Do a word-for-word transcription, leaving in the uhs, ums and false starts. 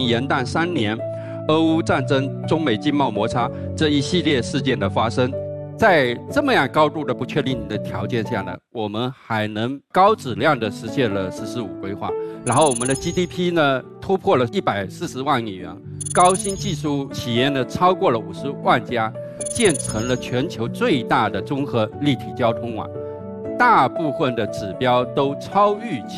元旦三年，俄乌战争、中美经贸摩擦这一系列事件的发生，在这么样高度的不确定的条件下呢，我们还能高质量的实现了“十四五”规划，然后我们的 G D P 呢突破了一百四十万亿元，高新技术企业呢超过了五十万家，建成了全球最大的综合立体交通网，大部分的指标都超预期。